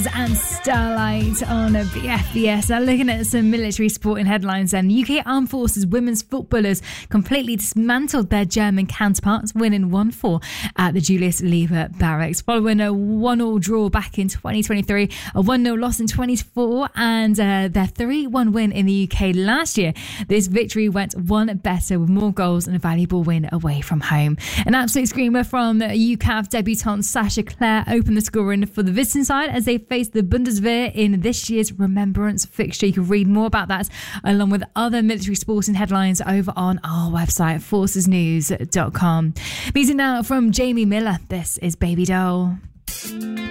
And Starlight on BFBS. Now looking at some military sporting headlines then. UK Armed Forces women's footballers completely dismantled their German counterparts, winning 1-4 at the Julius Lever Barracks. Following a 1-1 draw back in 2023, a 1-0 loss in 24 and their 3-1 win in the UK last year. This victory went one better with more goals and a valuable win away from home. An absolute screamer from UCAV debutant Sasha Clare opened the scoring for the visiting side as they faced the Bundeswehr in this year's Remembrance fixture. You can read more about that along with other military sporting headlines over on our website, forcesnews.com. Music now from Jamie Miller. This is Baby Doll.